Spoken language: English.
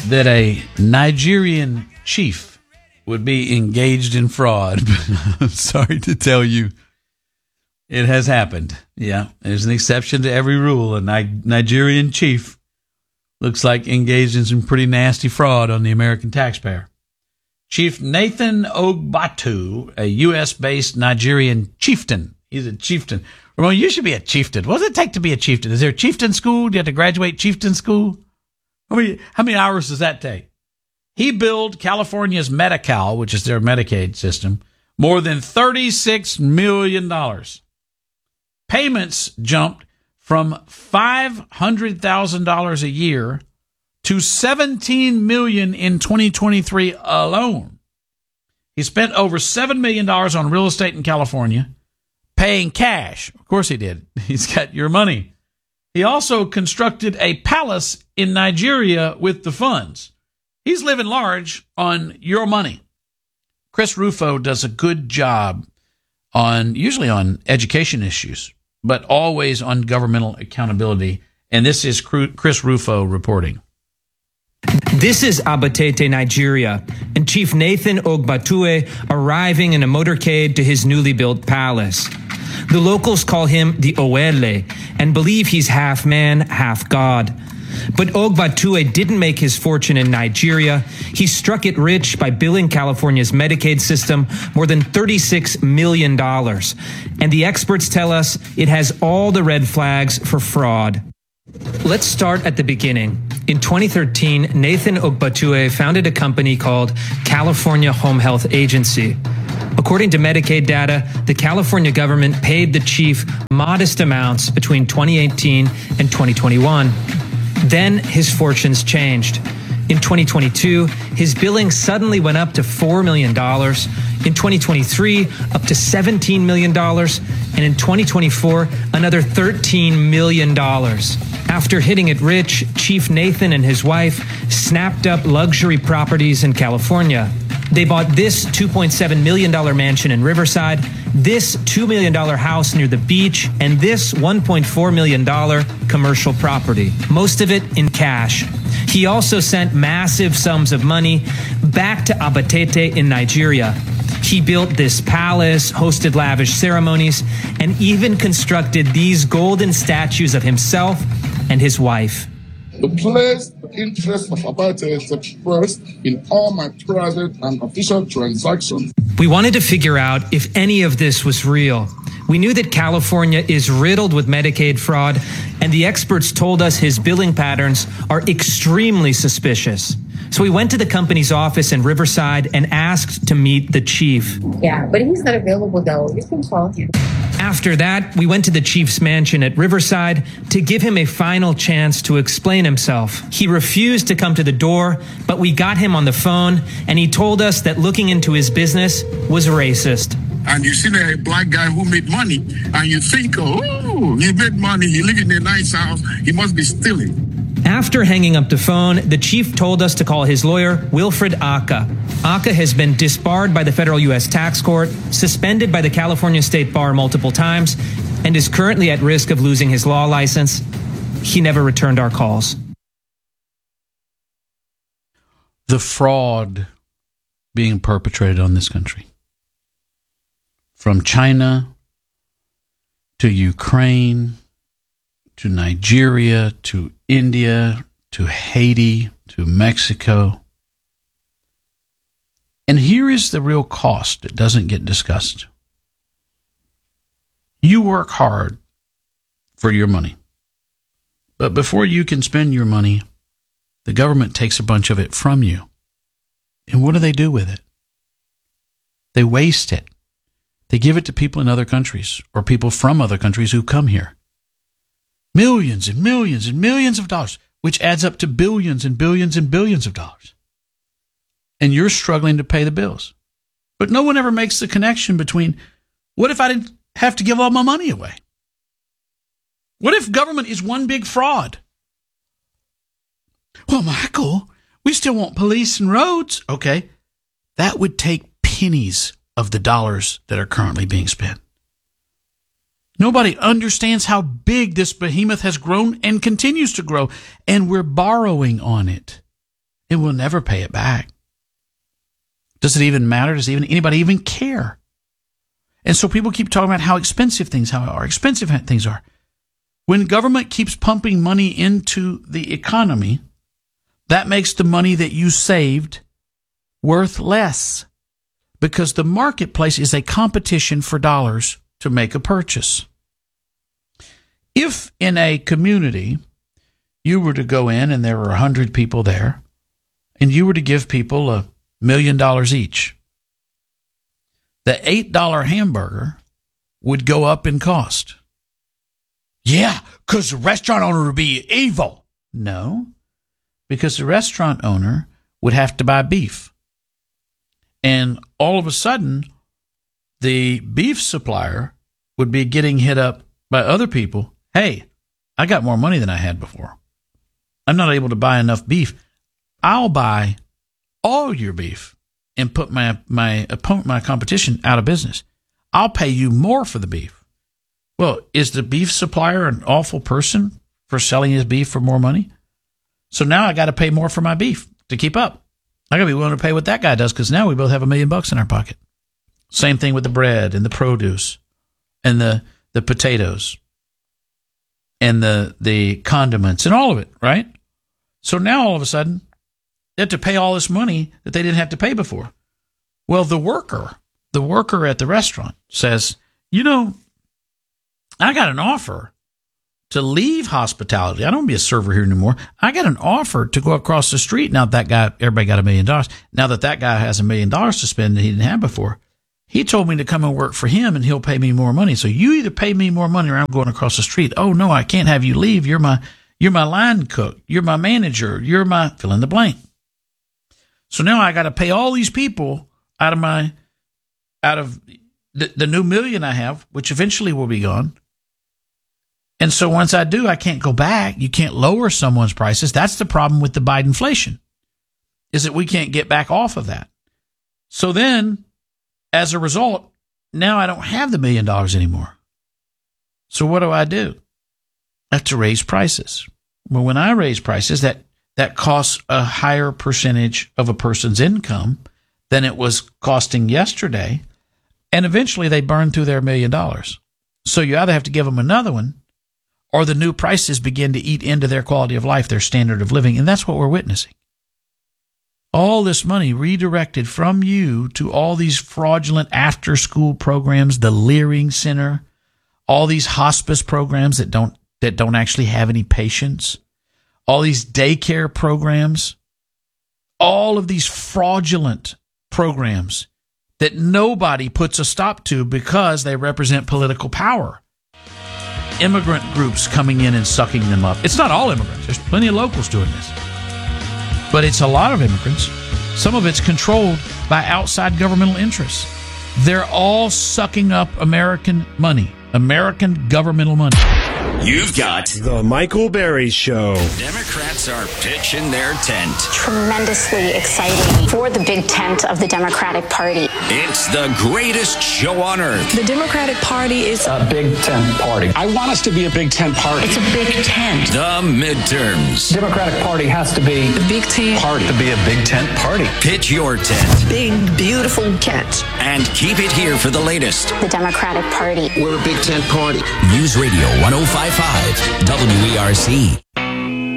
that a Nigerian chief would be engaged in fraud. But I'm sorry to tell you, it has happened. Yeah, there's an exception to every rule. A Nigerian chief looks like engaged in some pretty nasty fraud on the American taxpayer. Chief Nathan Ogbatu, a U.S.-based Nigerian chieftain. He's a chieftain. Ramon, you should be a chieftain. What does it take to be a chieftain? Is there a chieftain school? Do you have to graduate chieftain school? How many hours does that take? He billed California's Medi-Cal, which is their Medicaid system, more than $36 million. Payments jumped from $500,000 a year to $17 million in 2023 alone. He spent over $7 million on real estate in California, paying cash. Of course he did. He's got your money. He also constructed a palace in Nigeria with the funds. He's living large on your money. Chris Rufo does a good job usually on education issues, but always on governmental accountability. And this is Chris Rufo reporting. This is Abatete, Nigeria, and Chief Nathan Ogbatue arriving in a motorcade to his newly built palace. The locals call him the Owele and believe he's half man, half God. But Ogbatue didn't make his fortune in Nigeria. He struck it rich by billing California's Medicaid system more than $36 million. And the experts tell us it has all the red flags for fraud. Let's start at the beginning. In 2013, Nathan Ogbatue founded a company called California Home Health Agency. According to Medicaid data, the California government paid the chief modest amounts between 2018 and 2021. Then his fortunes changed. In 2022, his billing suddenly went up to $4 million. In 2023, up to $17 million. And in 2024, another $13 million. After hitting it rich, Chief Nathan and his wife snapped up luxury properties in California. They bought this $2.7 million mansion in Riverside, this $2 million house near the beach, and this $1.4 million commercial property, most of it in cash. He also sent massive sums of money back to Abatete in Nigeria. He built this palace, hosted lavish ceremonies, and even constructed these golden statues of himself and his wife. To place the interest of Abatete first in all my private and official transactions. We wanted to figure out if any of this was real. We knew that California is riddled with Medicaid fraud, and the experts told us his billing patterns are extremely suspicious. So we went to the company's office in Riverside and asked to meet the chief. Yeah, but he's not available though. You can call him. After that, we went to the chief's mansion at Riverside to give him a final chance to explain himself. He refused to come to the door, but we got him on the phone, and he told us that looking into his business was racist. And you see a black guy who made money, and you think, oh, he made money, he lives in a nice house, he must be stealing. After hanging up the phone, the chief told us to call his lawyer, Wilfred Aka. Aka has been disbarred by the federal U.S. tax court, suspended by the California State Bar multiple times, and is currently at risk of losing his law license. He never returned our calls. The fraud being perpetrated on this country. From China to Ukraine to Nigeria to India to Haiti to Mexico. And here is the real cost that doesn't get discussed. You work hard for your money. But before you can spend your money, the government takes a bunch of it from you. And what do they do with it? They waste it. They give it to people in other countries or people from other countries who come here. Millions and millions and millions of dollars, which adds up to billions and billions and billions of dollars. And you're struggling to pay the bills. But no one ever makes the connection between, what if I didn't have to give all my money away? What if government is one big fraud? Well, Michael, we still want police and roads. Okay, that would take pennies of the dollars that are currently being spent. Nobody understands how big this behemoth has grown and continues to grow, and we're borrowing on it. It will never pay it back. Does it even matter? Does anybody even care? And so people keep talking about how expensive things are. When government keeps pumping money into the economy, that makes the money that you saved worth less, because the marketplace is a competition for dollars to make a purchase. If in a community you were to go in and there were 100 people there, and you were to give people $1 million each, the $8 hamburger would go up in cost. Yeah, because the restaurant owner would be evil. No, because the restaurant owner would have to buy beef. And all of a sudden, the beef supplier would be getting hit up by other people. Hey, I got more money than I had before. I'm not able to buy enough beef. I'll buy all your beef and put my competition out of business. I'll pay you more for the beef. Well, is the beef supplier an awful person for selling his beef for more money? So now I got to pay more for my beef to keep up. I got to be willing to pay what that guy does, because now we both have $1 million in our pocket. Same thing with the bread and the produce and the potatoes and the condiments and all of it, right? So now all of a sudden, they have to pay all this money that they didn't have to pay before. Well, the worker at the restaurant says, I got an offer to leave hospitality. I don't want to be a server here anymore. I got an offer to go across the street. Now everybody got $1 million. Now that guy has $1 million to spend that he didn't have before. He told me to come and work for him, and he'll pay me more money. So you either pay me more money or I'm going across the street. Oh no, I can't have you leave. You're my line cook. You're my manager. You're my fill in the blank. So now I got to pay all these people out of the new $1 million I have, which eventually will be gone. And so once I do, I can't go back. You can't lower someone's prices. That's the problem with the Bidenflation, is that we can't get back off of that. So then, as a result, now I don't have the $1 million anymore. So what do? I have to raise prices. Well, when I raise prices, that costs a higher percentage of a person's income than it was costing yesterday. And eventually they burn through their $1 million. So you either have to give them another one, or the new prices begin to eat into their quality of life, their standard of living. And that's what we're witnessing. All this money redirected from you to all these fraudulent after-school programs, the Leering Center, all these hospice programs that don't actually have any patients, all these daycare programs, all of these fraudulent programs that nobody puts a stop to because they represent political power. Immigrant groups coming in and sucking them up. It's not all immigrants. There's plenty of locals doing this. But it's a lot of immigrants. Some of it's controlled by outside governmental interests. They're all sucking up American money, American governmental money. You've got The Michael Berry Show. Democrats are pitching their tent. Tremendously exciting for the big tent of the Democratic Party. It's the greatest show on earth. The Democratic Party is a big tent party. I want us to be a big tent party. It's a big tent. The midterms. The Democratic Party has to be the big tent party. To be a big tent party. Pitch your tent. Big, beautiful tent. And keep it here for the latest. The Democratic Party. We're a big tent party. News Radio 105.5 WERC.